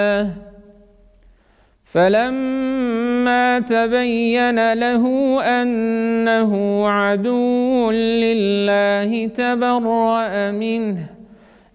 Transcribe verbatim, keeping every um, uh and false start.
فلما تبين له أنه عدو لله تبرأ منه